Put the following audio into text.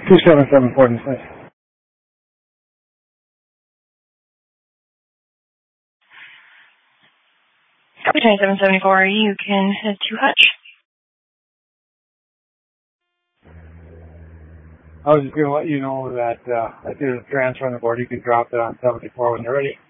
2774 in place. Copy 2774, you can head to Hutch. I was just going to let you know that I did a transfer on the board. You can drop it on 74 when you're ready.